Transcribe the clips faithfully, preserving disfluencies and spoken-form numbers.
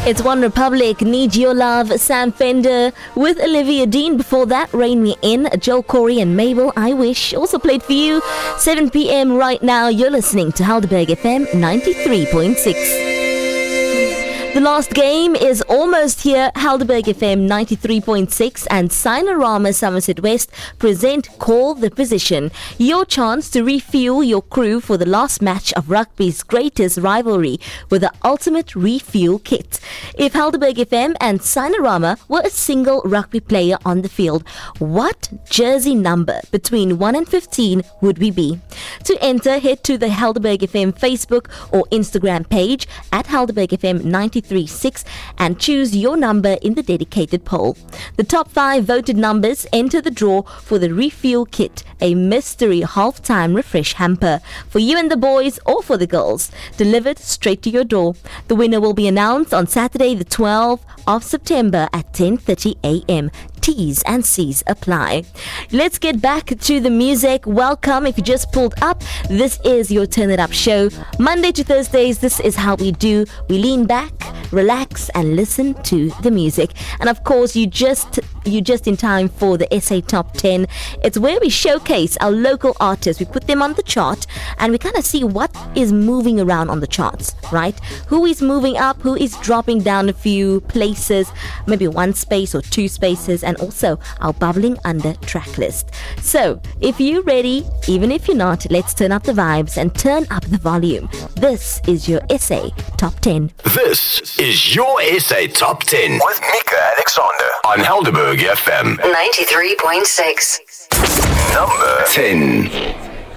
It's One Republic, Need Your Love, Sam Fender with Olivia Dean. Before that, Rain Me In, Joel Corey and Mabel, I Wish. Also played for you, seven p.m. right now. You're listening to Helderberg F M ninety-three point six. The last game is almost here. Helderberg F M ninety-three point six and Sinorama Somerset West present Call the Position. Your chance to refuel your crew for the last match of rugby's greatest rivalry with the ultimate refuel kit. If Helderberg F M and Sinorama were a single rugby player on the field, what jersey number between one and fifteen would we be? To enter, head to the Helderberg F M Facebook or Instagram page at Helderberg F M ninety-three point six and choose your number in the dedicated poll. The top five voted numbers enter the draw for the Refuel Kit, a mystery halftime refresh hamper for you and the boys or for the girls, delivered straight to your door. The winner will be announced on Saturday the twelfth of September at ten thirty a.m. T's and C's apply. Let's get back to the music. Welcome if you just pulled up. This is your Turn It Up show. Monday to Thursdays, this is how we do. We lean back, relax and listen to the music. And of course, you just you just in time for the S A Top ten. It's where we showcase our local artists. We put them on the chart and we kind of see what is moving around on the charts, right? Who is moving up, who is dropping down a few places, maybe one space or two spaces, and also our bubbling under track list. So if you're ready, even if you're not, let's turn up the vibes and turn up the volume. This is your S A Top ten. This is your S A Top ten with Mika Alexander on Helderberg F M ninety-three point six. Number ten.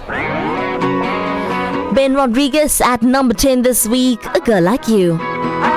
Ben Rodriguez at number ten this week, A Girl Like You.